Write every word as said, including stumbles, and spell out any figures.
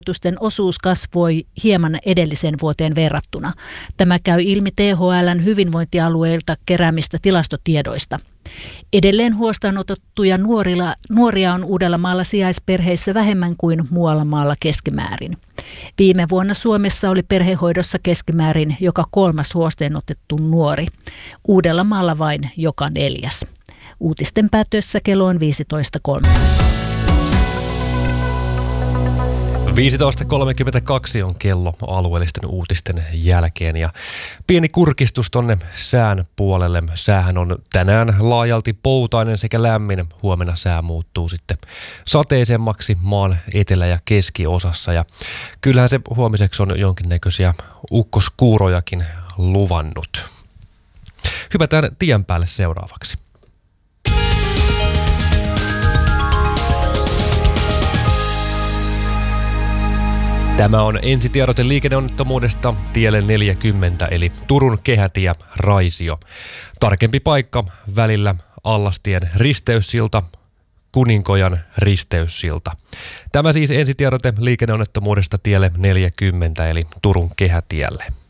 Kuolemantuotusten osuus kasvoi hieman edellisen vuoteen verrattuna. Tämä käy ilmi T H L:n hyvinvointialueilta keräämistä tilastotiedoista. Edelleen huostaanotettuja nuorilla, nuoria on Uudellamaalla sijaisperheissä vähemmän kuin muualla maalla keskimäärin. Viime vuonna Suomessa oli perhehoidossa keskimäärin joka kolmas huostaanotettu nuori. Uudellamaalla vain joka neljäs. Uutisten päättyessä kello on viisitoista kolmekymmentäkaksi. viisitoista kolmekymmentäkaksi on kello alueellisten uutisten jälkeen ja pieni kurkistus tonne sään puolelle. Säähän on tänään laajalti poutainen sekä lämmin. Huomenna sää muuttuu sitten sateisemmaksi maan etelä- ja keskiosassa ja kyllähän se huomiseksi on jonkinnäköisiä ukkoskuurojakin luvannut. Hypätään tien päälle seuraavaksi. Tämä on ensitiedote liikenneonnettomuudesta tielle neljäkymmentä eli Turun kehätie Raisio. Tarkempi paikka välillä Allastien risteyssilta, Kuninkojan risteyssilta. Tämä siis ensitiedote liikenneonnettomuudesta tielle neljäkymmentä eli Turun kehätielle.